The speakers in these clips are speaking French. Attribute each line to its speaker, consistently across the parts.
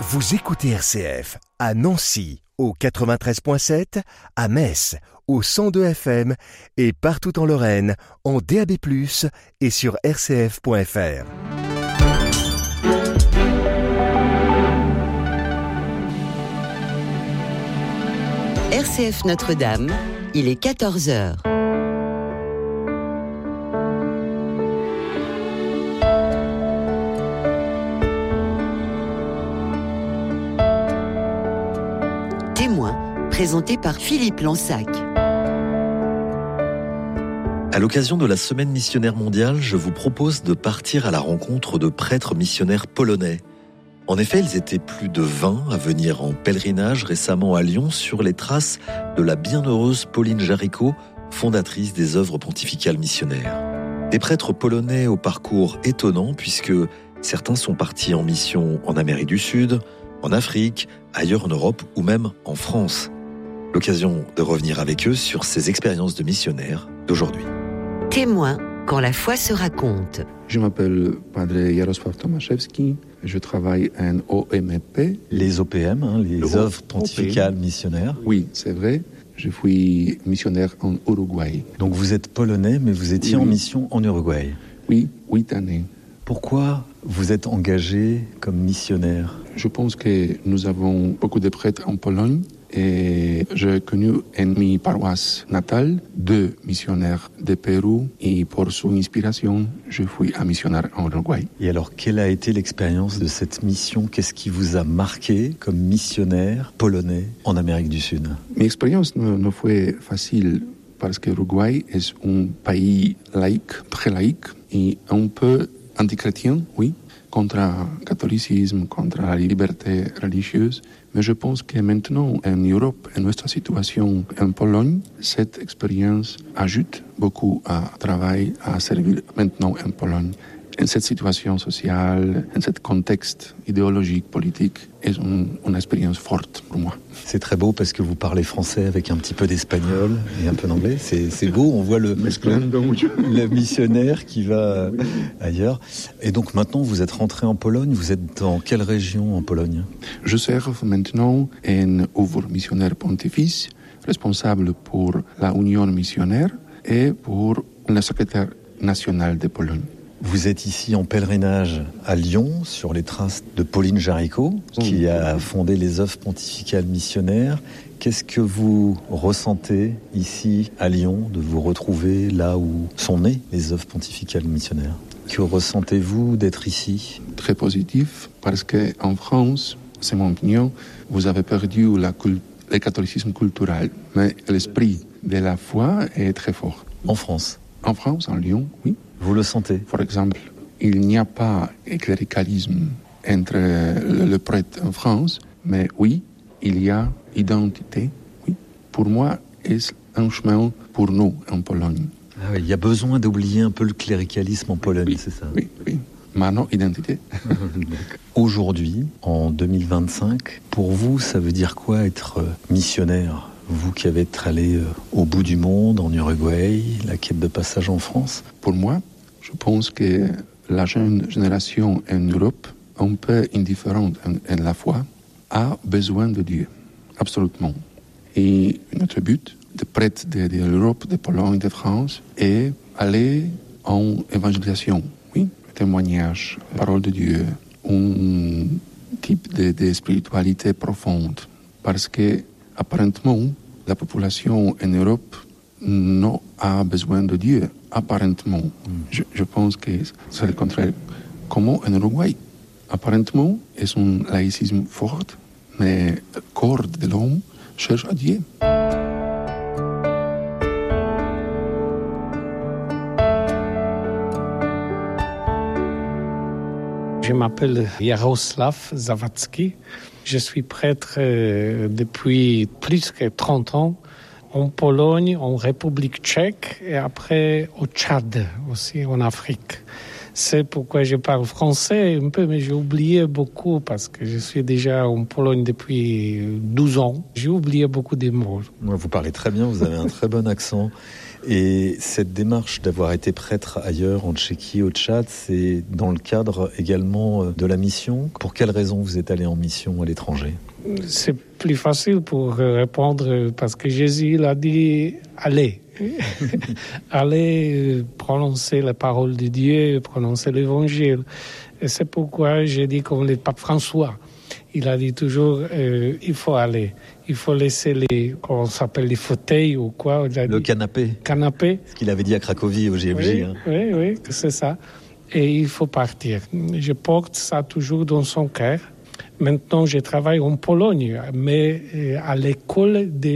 Speaker 1: Vous écoutez RCF à Nancy au 93.7, à Metz au 102 FM et partout en Lorraine en DAB+ et sur rcf.fr.
Speaker 2: RCF Notre-Dame, il est 14h. Témoin, présenté par Philippe Lansac.
Speaker 3: À l'occasion de la Semaine missionnaire mondiale, je vous propose de partir à la rencontre de prêtres missionnaires polonais. En effet, ils étaient plus de 20 à venir en pèlerinage récemment à Lyon sur les traces de la bienheureuse Pauline Jaricot, fondatrice des œuvres pontificales missionnaires. Des prêtres polonais au parcours étonnant puisque certains sont partis en mission en Amérique du Sud, en Afrique, ailleurs en Europe ou même en France. L'occasion de revenir avec eux sur ces expériences de missionnaires d'aujourd'hui.
Speaker 2: Témoin, quand la foi se raconte.
Speaker 4: Je m'appelle Padre Jarosław Tomaszewski, je travaille en OMP.
Speaker 3: Les OPM, les œuvres pontificales missionnaires.
Speaker 4: Oui, c'est vrai. Je suis missionnaire en Uruguay.
Speaker 3: Donc vous êtes polonais, mais vous étiez en mission en Uruguay.
Speaker 4: Oui, 8 années.
Speaker 3: Pourquoi vous êtes engagé comme missionnaire ?
Speaker 4: Je pense que nous avons beaucoup de prêtres en Pologne et j'ai connu en ma paroisse natale 2 missionnaires de Pérou et pour son inspiration, je suis un missionnaire en Uruguay.
Speaker 3: Et alors, quelle a été l'expérience de cette mission ? Qu'est-ce qui vous a marqué comme missionnaire polonais en Amérique du Sud ?
Speaker 4: Mon expérience ne fut facile parce que l'Uruguay est un pays laïque, très laïque et un peu anti-chrétien, oui, contre le catholicisme, contre la liberté religieuse. Mais je pense que maintenant, en Europe, en notre situation en Pologne, cette expérience ajoute beaucoup à travail, à servir maintenant en Pologne. En cette situation sociale, en ce contexte idéologique, politique, est une expérience forte pour moi.
Speaker 3: C'est très beau parce que vous parlez français avec un petit peu d'espagnol et un peu d'anglais. C'est beau, on voit le missionnaire qui va ailleurs. Et donc maintenant, vous êtes rentré en Pologne. Vous êtes dans quelle région en Pologne ?
Speaker 4: Je sers maintenant en œuvre missionnaire pontifice, responsable pour la Union missionnaire et pour le secrétaire national de Pologne.
Speaker 3: Vous êtes ici en pèlerinage à Lyon, sur les traces de Pauline Jaricot, qui a fondé les œuvres pontificales missionnaires. Qu'est-ce que vous ressentez ici à Lyon, de vous retrouver là où sont nées les œuvres pontificales missionnaires ? Que ressentez-vous d'être ici ?
Speaker 4: Très positif, parce qu'en France, c'est mon opinion, vous avez perdu le catholicisme culturel, mais l'esprit de la foi est très fort.
Speaker 3: En France ?
Speaker 4: En France, en Lyon, oui.
Speaker 3: Vous le sentez ?
Speaker 4: Par exemple, il n'y a pas de cléricalisme entre le prêtre en France, mais oui, il y a identité. Oui. Pour moi, c'est un chemin pour nous en Pologne.
Speaker 3: Ah oui, il y a besoin d'oublier un peu le cléricalisme en Pologne,
Speaker 4: oui,
Speaker 3: c'est ça ?
Speaker 4: Oui, oui. Maintenant, identité.
Speaker 3: Aujourd'hui, en 2025, pour vous, ça veut dire quoi être missionnaire ? Vous qui avez été allé au bout du monde, en Uruguay, la quête de passage en France.
Speaker 4: Pour moi, je pense que la jeune génération en Europe, un peu indifférente en la foi, a besoin de Dieu, absolument. Et notre but, de prêtres de l'Europe, de Pologne, de France, est aller en évangélisation, oui, témoignage, parole de Dieu, un type de spiritualité profonde, parce que apparemment, la population en Europe n'a besoin de Dieu, apparemment. Je pense que c'est le contraire. Comment en Uruguay, apparemment, c'est un laïcisme fort, mais le corps de l'homme cherche à Dieu.
Speaker 5: Je m'appelle Jarosław Zawadzki. Je suis prêtre depuis plus que 30 ans en Pologne, en République tchèque et après au Tchad, aussi en Afrique. C'est pourquoi je parle français un peu, mais j'ai oublié beaucoup parce que je suis déjà en Pologne depuis 12 ans. J'ai oublié beaucoup des mots.
Speaker 3: Vous parlez très bien, vous avez un très bon accent. Et cette démarche d'avoir été prêtre ailleurs, en Tchéquie, au Tchad, c'est dans le cadre également de la mission. Pour quelles raisons vous êtes allé en mission à l'étranger ?
Speaker 5: C'est plus facile pour répondre parce que Jésus il a dit « allez ». Allez prononcer la parole de Dieu, prononcer l'évangile. Et c'est pourquoi j'ai dit comme le pape François. Il a dit toujours, il faut aller. Il faut laisser comment on s'appelle, les fauteuils ou quoi.
Speaker 3: Le canapé. Ce qu'il avait dit à Cracovie au GFJ.
Speaker 5: Oui, c'est ça. Et il faut partir. Je porte ça toujours dans son cœur. Maintenant, je travaille en Pologne, mais à l'école de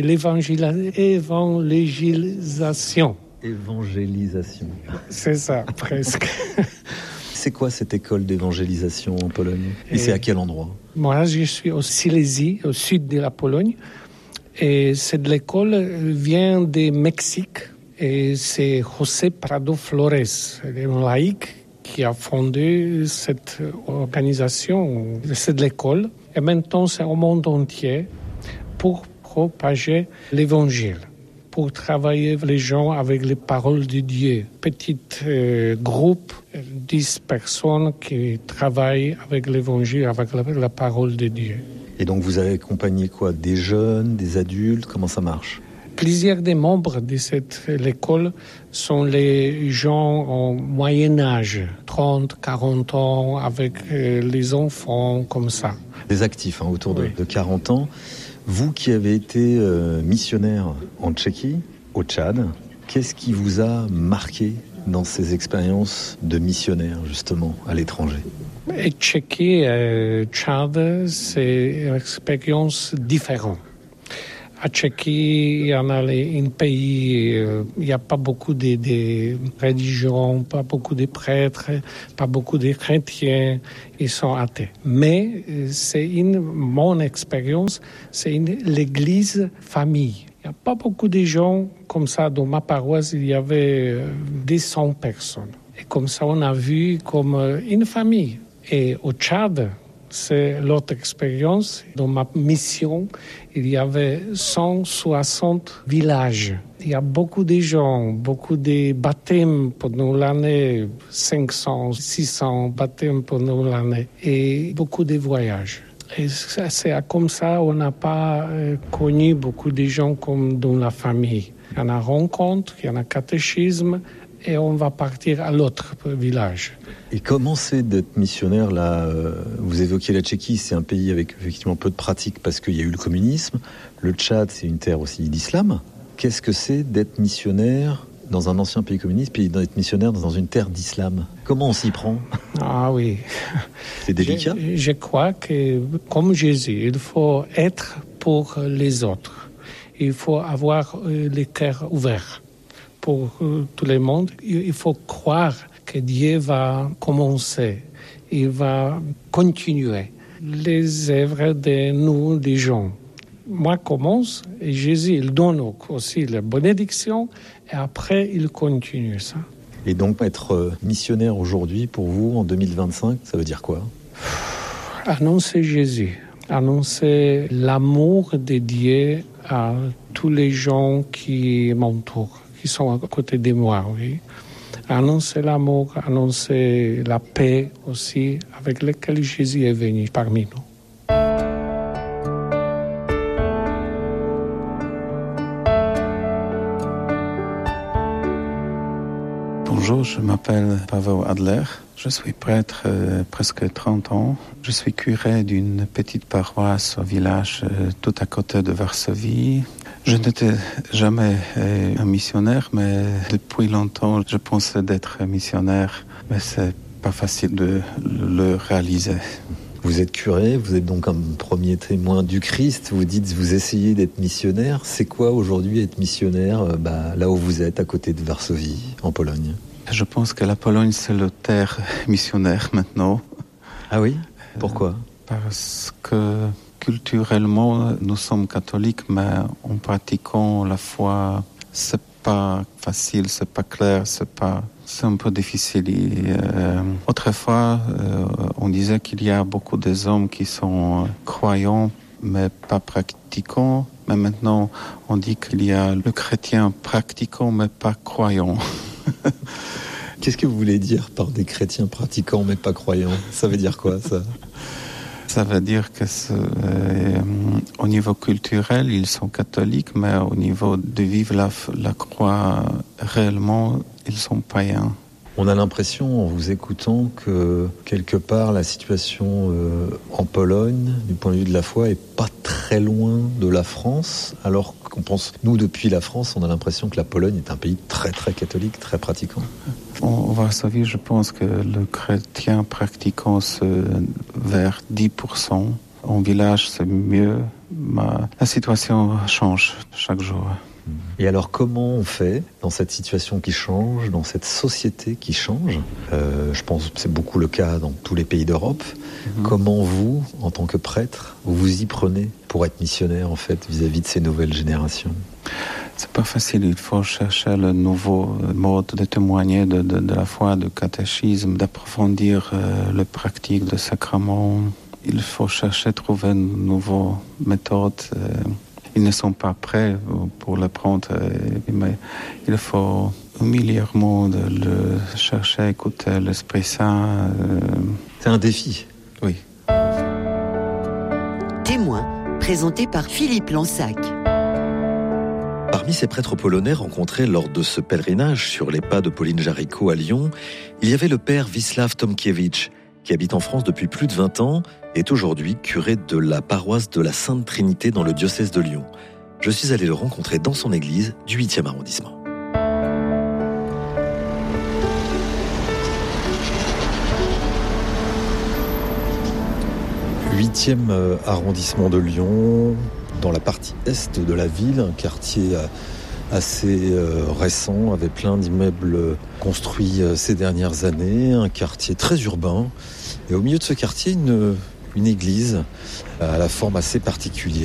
Speaker 5: l'évangélisation.
Speaker 3: Évangélisation.
Speaker 5: C'est ça, presque.
Speaker 3: C'est quoi cette école d'évangélisation en Pologne ? Et c'est à quel endroit ?
Speaker 5: Moi, je suis au Silésie, au sud de la Pologne. Et cette école vient du Mexique. Et c'est José Prado Flores, un laïc, qui a fondé cette organisation, cette école. Et maintenant, c'est au monde entier pour propager l'évangile, pour travailler les gens avec les paroles de Dieu. Petit groupe, 10 personnes qui travaillent avec l'évangile, avec la parole de Dieu.
Speaker 3: Et donc vous avez accompagné quoi ? Des jeunes, des adultes ? Comment ça marche ?
Speaker 5: Plusieurs des membres de cette école sont les gens au moyen âge, 30, 40 ans, avec les enfants, comme ça.
Speaker 3: Des actifs, autour de 40 ans. Vous qui avez été missionnaire en Tchéquie, au Tchad, qu'est-ce qui vous a marqué dans ces expériences de missionnaire, justement, à l'étranger ?
Speaker 5: Et Tchéquie et Tchad, c'est une expérience différente. À Tchéquie, il y en a un pays, il n'y a pas beaucoup de religions, pas beaucoup de prêtres, pas beaucoup de chrétiens, ils sont athées. Mais c'est mon expérience, c'est l'église famille. Il n'y a pas beaucoup de gens comme ça. Dans ma paroisse, il y avait 200 personnes. Et comme ça, on a vu comme une famille. Et au Tchad, c'est l'autre expérience. Dans ma mission, il y avait 160 villages. Il y a beaucoup de gens, beaucoup de baptêmes pendant l'année, 500, 600 baptêmes pendant l'année, et beaucoup de voyages. Et c'est comme ça, on n'a pas connu beaucoup de gens comme dans la famille. Il y en a rencontre, il y en a catéchisme, et on va partir à l'autre village.
Speaker 3: Et comment c'est d'être missionnaire là ? Vous évoquiez la Tchéquie, c'est un pays avec effectivement peu de pratiques parce qu'il y a eu le communisme. Le Tchad, c'est une terre aussi d'islam. Qu'est-ce que c'est d'être missionnaire dans un ancien pays communiste, puis d'être missionnaire dans une terre d'islam ? Comment on s'y prend ?
Speaker 5: Ah oui.
Speaker 3: C'est délicat ?
Speaker 5: Je crois que, comme Jésus, il faut être pour les autres. Il faut avoir le cœur ouvert pour tout le monde. Il faut croire que Dieu va commencer, il va continuer les œuvres de nous, des gens. Moi, commence, et Jésus, il donne aussi la bénédiction, et après, il continue ça.
Speaker 3: Et donc, être missionnaire aujourd'hui, pour vous, en 2025, ça veut dire quoi ?
Speaker 5: Annoncer Jésus, annoncer l'amour de Dieu à tous les gens qui m'entourent, qui sont à côté de moi, oui. Annoncer l'amour, annoncer la paix aussi, avec laquelle Jésus est venu parmi nous.
Speaker 4: Bonjour, je m'appelle Paweł Adler. Je suis prêtre presque 30 ans. Je suis curé d'une petite paroisse au village tout à côté de Varsovie. Je n'étais jamais un missionnaire, mais depuis longtemps, je pensais d'être missionnaire, mais c'est pas facile de le réaliser.
Speaker 3: Vous êtes curé, vous êtes donc un premier témoin du Christ, vous dites vous essayez d'être missionnaire. C'est quoi aujourd'hui être missionnaire là où vous êtes, à côté de Varsovie, en Pologne ?
Speaker 4: Je pense que la Pologne, c'est le terre missionnaire maintenant.
Speaker 3: Ah oui ? Pourquoi ?
Speaker 4: Parce que culturellement, nous sommes catholiques, mais en pratiquant la foi, c'est pas facile, c'est pas clair, c'est un peu difficile. Autrefois, on disait qu'il y a beaucoup des hommes qui sont croyants mais pas pratiquants. Mais maintenant, on dit qu'il y a le chrétien pratiquant mais pas croyant.
Speaker 3: Qu'est-ce que vous voulez dire par des chrétiens pratiquants mais pas croyants ? Ça veut dire quoi, ça ?
Speaker 4: Ça veut dire que au niveau culturel, ils sont catholiques, mais au niveau de vivre la croix réellement, ils sont païens.
Speaker 3: On a l'impression, en vous écoutant, que quelque part, la situation en Pologne, du point de vue de la foi, est pas très loin de la France, alors qu'on pense, nous, depuis la France, on a l'impression que la Pologne est un pays très, très catholique, très pratiquant.
Speaker 4: En Varsovie, je pense que le chrétien pratiquant, c'est vers 10%. En village, c'est mieux. Mais la situation change chaque jour.
Speaker 3: Et alors, comment on fait dans cette situation qui change, dans cette société qui change ? Je pense que c'est beaucoup le cas dans tous les pays d'Europe. Comment vous, en tant que prêtre, vous vous y prenez pour être missionnaire, en fait, vis-à-vis de ces nouvelles générations ?
Speaker 4: C'est pas facile, il faut chercher le nouveau mode de témoigner de la foi, de catéchisme, d'approfondir les pratiques de sacrement. Il faut chercher, trouver une nouvelle méthode. Ils ne sont pas prêts pour le prendre, mais il faut humilièrement de le chercher, écouter l'Esprit Saint.
Speaker 3: C'est un défi.
Speaker 4: Oui.
Speaker 2: Témoin, présenté par Philippe Lansac.
Speaker 3: Parmi ces prêtres polonais rencontrés lors de ce pèlerinage sur les pas de Pauline Jaricot à Lyon, il y avait le père Wisław Tomkiewicz, qui habite en France depuis plus de 20 ans, est aujourd'hui curé de la paroisse de la Sainte Trinité dans le diocèse de Lyon. Je suis allé le rencontrer dans son église du 8e arrondissement. « 8e arrondissement de Lyon, dans la partie est de la ville, un quartier assez récent, avec plein d'immeubles construits ces dernières années, un quartier très urbain. Et au milieu de ce quartier, une église à la forme assez particulière.